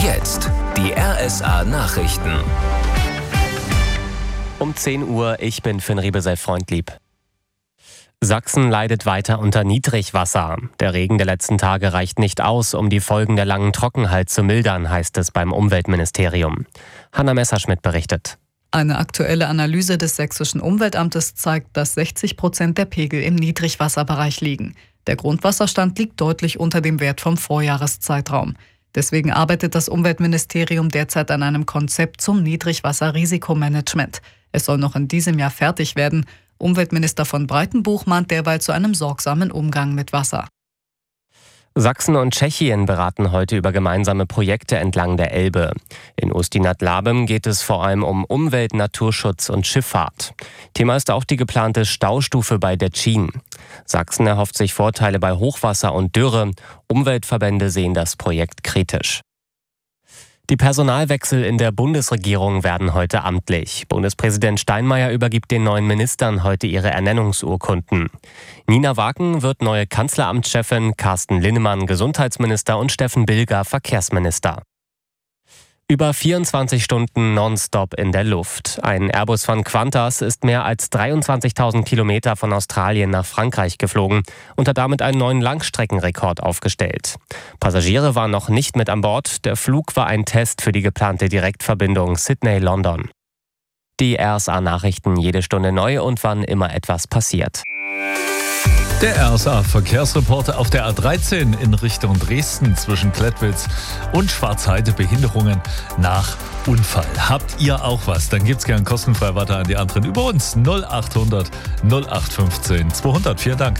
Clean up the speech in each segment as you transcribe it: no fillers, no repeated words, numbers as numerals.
Jetzt die RSA Nachrichten. Um 10 Uhr, ich bin Finn Riebesell-Freundlieb. Sachsen leidet weiter unter Niedrigwasser. Der Regen der letzten Tage reicht nicht aus, um die Folgen der langen Trockenheit zu mildern, heißt es beim Umweltministerium. Hanna Messerschmidt berichtet. Eine aktuelle Analyse des Sächsischen Umweltamtes zeigt, dass 60% der Pegel im Niedrigwasserbereich liegen. Der Grundwasserstand liegt deutlich unter dem Wert vom Vorjahreszeitraum. Deswegen arbeitet das Umweltministerium derzeit an einem Konzept zum Niedrigwasser-Risikomanagement. Es soll noch in diesem Jahr fertig werden. Umweltminister von Breitenbuch mahnt derweil zu einem sorgsamen Umgang mit Wasser. Sachsen und Tschechien beraten heute über gemeinsame Projekte entlang der Elbe. In Ústí-nad-Labem geht es vor allem um Umwelt, Naturschutz und Schifffahrt. Thema ist auch die geplante Staustufe bei Děčín. Sachsen erhofft sich Vorteile bei Hochwasser und Dürre. Umweltverbände sehen das Projekt kritisch. Die Personalwechsel in der Bundesregierung werden heute amtlich. Bundespräsident Steinmeier übergibt den neuen Ministern heute ihre Ernennungsurkunden. Nina Waken wird neue Kanzleramtschefin, Carsten Linnemann Gesundheitsminister und Steffen Bilger Verkehrsminister. Über 24 Stunden nonstop in der Luft. Ein Airbus von Qantas ist mehr als 23.000 Kilometer von Australien nach Frankreich geflogen und hat damit einen neuen Langstreckenrekord aufgestellt. Passagiere waren noch nicht mit an Bord. Der Flug war ein Test für die geplante Direktverbindung Sydney-London. Die RSA-Nachrichten jede Stunde neu und wann immer etwas passiert. Der RSA-Verkehrsreporter auf der A13 in Richtung Dresden zwischen Klettwitz und Schwarzheide. Behinderungen nach Unfall. Habt ihr auch was? Dann gibt's gern kostenfrei weiter an die anderen über uns. 0800 0815 200. Vielen Dank.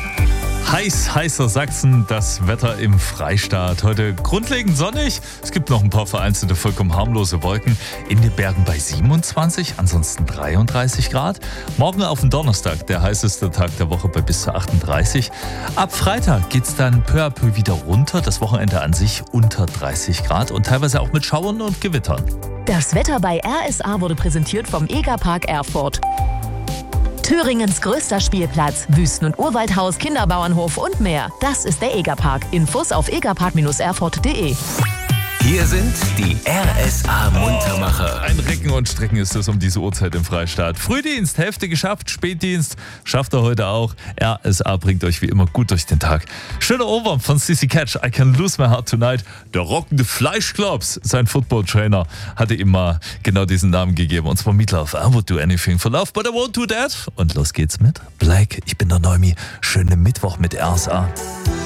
Heißer Sachsen, das Wetter im Freistaat. Heute grundlegend sonnig. Es gibt noch ein paar vereinzelte, vollkommen harmlose Wolken. In den Bergen bei 27, ansonsten 33 Grad. Morgen auf den Donnerstag, der heißeste Tag der Woche, bei bis zu 38. Ab Freitag geht's dann peu à peu wieder runter. Das Wochenende an sich unter 30 Grad und teilweise auch mit Schauern und Gewittern. Das Wetter bei RSA wurde präsentiert vom Egerpark Erfurt. Thüringens größter Spielplatz, Wüsten- und Urwaldhaus, Kinderbauernhof und mehr. Das ist der Egerpark. Infos auf egerpark-erfurt.de. Hier sind die RSA-Muntermacher. Ein Recken und Strecken ist es um diese Uhrzeit im Freistaat. Frühdienst, Hälfte geschafft, Spätdienst schafft er heute auch. RSA bringt euch wie immer gut durch den Tag. Schöner Ohrwurm von CC Catch, I Can Lose My Heart Tonight. Der rockende Fleischklops, sein Football-Trainer, hatte ihm mal genau diesen Namen gegeben. Und zwar Meatloaf, I would do anything for love, but I won't do that. Und los geht's mit Black, ich bin der Neumi. Schönen Mittwoch mit RSA.